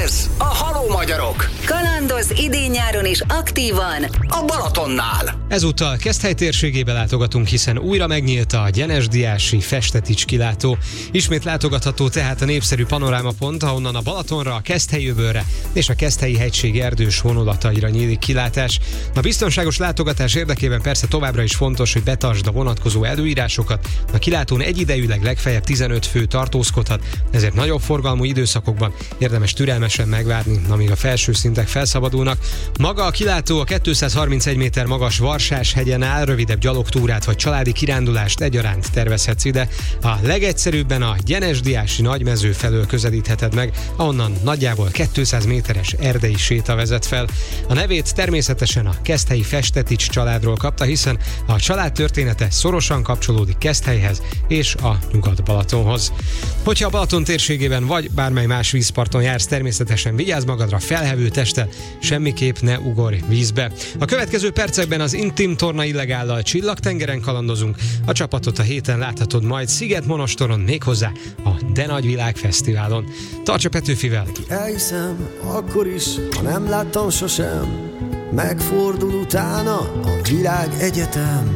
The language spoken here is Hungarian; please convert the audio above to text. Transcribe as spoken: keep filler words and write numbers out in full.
Ez a Halló Magyarok. Kalandoz idén-nyáron is aktívan a Balatonnál. Ezúttal Keszthely térségébe látogatunk, hiszen újra megnyílt a Gyenes-Diási Festetics kilátó. Ismét látogatható tehát a népszerű panorámapont, ahonnan a Balatonra, a Keszthely-öbölre és a Keszthelyi hegység erdős vonulataira nyílik kilátás. A biztonságos látogatás érdekében persze továbbra is fontos, hogy betartsd a vonatkozó előírásokat. A kilátón egyidejűleg legfeljebb tizenöt fő tartózkodhat, ezért nagyobb forgalmú időszakokban érdemes türelmesen megvárni, amíg a felső szintek felszabadulnak. Maga a kilátó a kétszázharmincegy méter magas Varsás hegyen áll, rövidebb gyalogtúrát vagy családi kirándulást egyaránt tervezhetsz ide. A legegyszerűbben a Gyenes-Diási nagymező felől közelítheted meg, ahonnan nagyjából kétszáz méteres erdei séta vezet fel. A nevét természetesen a Keszthelyi Festetics családról kapta, hiszen a család története szorosan kapcsolódik Keszthelyhez és a Nyugat-Balatonhoz. Hogyha a Balaton térségében vagy bármely más vízparton jársz, természetesen vigyázz magadra felhevő testtel, semmiképp ne ugorj vízbe. A következő percekben az Intim Torna Illegállal Csillagtengeren kalandozunk, a csapatot a héten láthatod majd Szigetmonostoron, méghozzá a De Nagy Világ Fesztiválon. Tarts a Petőfivel! Elhiszem, akkor is, ha nem láttam sosem, megfordul utána a világ egyetem.